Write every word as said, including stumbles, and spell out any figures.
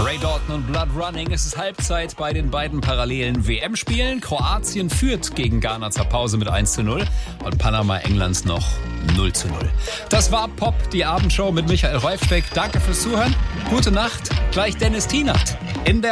Ray Dalton und Blood Running. Es ist Halbzeit bei den beiden parallelen W M-Spielen. Kroatien führt gegen Ghana zur Pause mit eins zu null und Panama Englands noch null zu null. Das war Pop, die Abendshow mit Michael Reifspeck. Danke fürs Zuhören. Gute Nacht. Gleich Dennis Tienert in der